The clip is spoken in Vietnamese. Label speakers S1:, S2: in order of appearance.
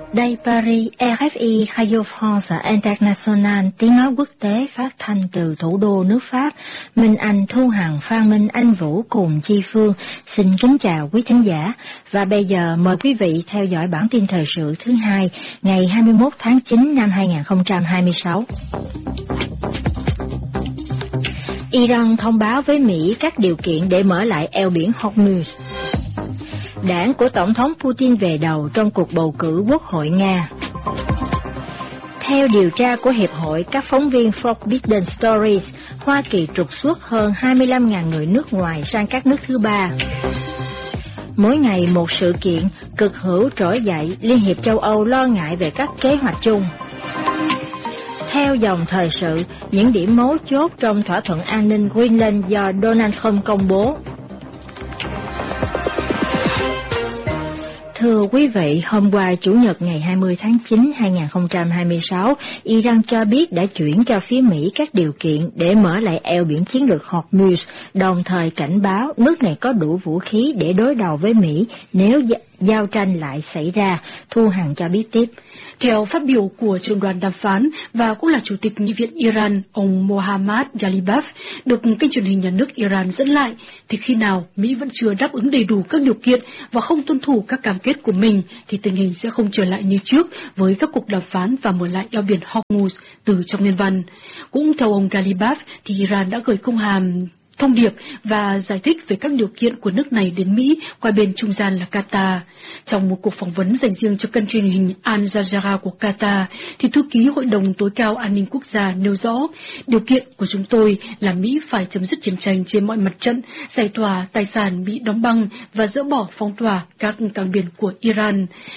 S1: Đây Paris, RFI Radio France International, tiếng nói quốc tế phát thanh từ thủ đô nước Pháp. Minh Anh, Thu Hằng, Phan Minh, Anh Vũ cùng Chi Phương xin kính chào quý thính giả. Và bây giờ mời quý vị theo dõi bản tin thời sự thứ hai, ngày 21 tháng 9 năm 2026. Iran thông báo với Mỹ các điều kiện để mở lại eo biển Hormuz. Đảng của Tổng thống Putin về đầu trong cuộc bầu cử Quốc hội Nga. Theo điều tra của Hiệp hội các phóng viên Forbidden Stories, Hoa Kỳ trục xuất hơn 25.000 người nước ngoài sang các nước thứ ba. Mỗi ngày một sự kiện, cực hữu trỗi dậy, Liên hiệp châu Âu lo ngại về các kế hoạch chung. Theo dòng thời sự, những điểm mấu chốt trong thỏa thuận an ninh Greenland do Donald Trump công bố. Thưa quý vị, hôm qua Chủ nhật ngày 20 tháng 9, 2026, Iran cho biết đã chuyển cho phía Mỹ các điều kiện để mở lại eo biển chiến lược Hormuz, đồng thời cảnh báo nước này có đủ vũ khí để đối đầu với Mỹ nếu giao tranh lại xảy ra. Thu Hằng cho biết tiếp.
S2: Theo phát biểu của trưởng đoàn đàm phán và cũng là Chủ tịch Nghị viện Iran, ông Mohammad Ghalibaf, được kênh truyền hình nhà nước Iran dẫn lại, thì khi nào Mỹ vẫn chưa đáp ứng đầy đủ các điều kiện và không tuân thủ các cam kết của mình, thì tình hình sẽ không trở lại như trước với các cuộc đàm phán và mở lại eo biển Hormuz từ trong nguyên văn. Cũng theo ông Ghalibaf, thì Iran đã gửi công hàm thông điệp và giải thích về các điều kiện của nước này đến Mỹ qua bên trung gian là Qatar. Trong một cuộc phỏng vấn dành riêng cho kênh truyền hình Al Jazeera của Qatar, thì thư ký Hội đồng tối cao an ninh quốc gia nêu rõ, điều kiện của chúng tôi là Mỹ phải chấm dứt chiến tranh trên mọi mặt trận, giải tỏa tài sản bị đóng băng và dỡ bỏ phong tỏa các cảng biển của Iran.